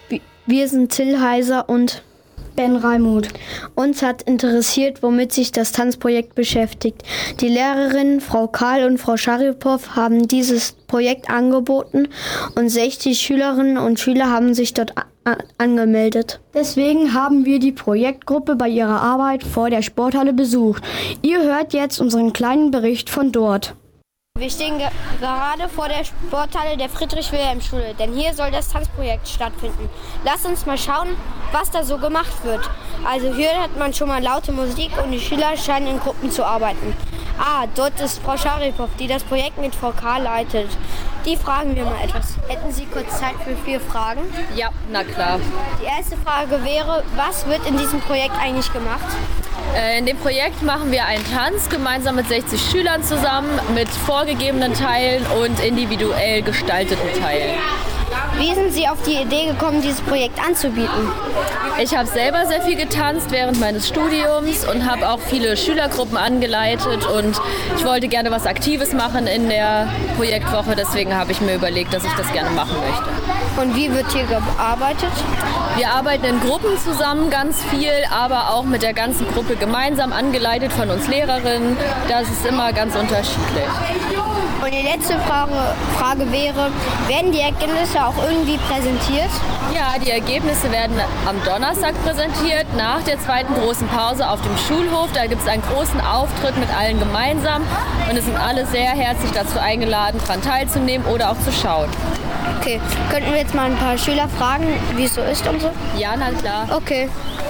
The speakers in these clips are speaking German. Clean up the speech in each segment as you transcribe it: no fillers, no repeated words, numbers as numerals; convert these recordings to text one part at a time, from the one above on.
Wir sind Till Heiser und Ben Reimuth. Uns hat interessiert, womit sich das Tanzprojekt beschäftigt. Die Lehrerinnen Frau Karl und Frau Scharipow haben dieses Projekt angeboten und 60 Schülerinnen und Schüler haben sich dort angemeldet. Deswegen haben wir die Projektgruppe bei ihrer Arbeit vor der Sporthalle besucht. Ihr hört jetzt unseren kleinen Bericht von dort. Wir stehen gerade vor der Sporthalle der Friedrich-Wilhelm-Schule, denn hier soll das Tanzprojekt stattfinden. Lasst uns mal schauen, was da so gemacht wird. Also hier hat man schon mal laute Musik und die Schüler scheinen in Gruppen zu arbeiten. Dort ist Frau Scharipow, die das Projekt mit Frau K. leitet. Die fragen wir mal etwas. Hätten Sie kurz Zeit für 4 Fragen? Ja, na klar. Die erste Frage wäre, was wird in diesem Projekt eigentlich gemacht? In dem Projekt machen wir einen Tanz gemeinsam mit 60 Schülern zusammen, mit vorgegebenen Teilen und individuell gestalteten Teilen. Wie sind Sie auf die Idee gekommen, dieses Projekt anzubieten? Ich habe selber sehr viel getanzt während meines Studiums und habe auch viele Schülergruppen angeleitet und ich wollte gerne was Aktives machen in der Projektwoche, deswegen habe ich mir überlegt, dass ich das gerne machen möchte. Und wie wird hier gearbeitet? Wir arbeiten in Gruppen zusammen ganz viel, aber auch mit der ganzen Gruppe gemeinsam, angeleitet von uns Lehrerinnen. Das ist immer ganz unterschiedlich. Und die letzte Frage wäre, werden die Ergebnisse auch irgendwie präsentiert? Ja, die Ergebnisse werden am Donnerstag präsentiert, nach der zweiten großen Pause auf dem Schulhof. Da gibt es einen großen Auftritt mit allen gemeinsam und es sind alle sehr herzlich dazu eingeladen, daran teilzunehmen oder auch zu schauen. Okay, könnten wir jetzt mal ein paar Schüler fragen, wie es so ist und so? Ja, na klar. Okay.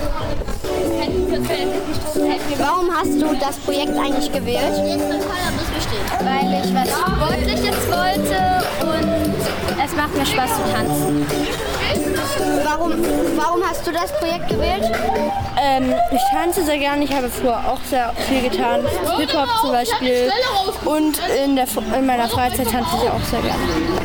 Warum hast du das Projekt eigentlich gewählt? Weil ich was Sportliches wollte und es macht mir Spaß zu tanzen. Warum hast du das Projekt gewählt? Ich tanze sehr gerne, ich habe früher auch sehr viel getan, Hip-Hop zum Beispiel und in meiner Freizeit tanze ich auch sehr gerne.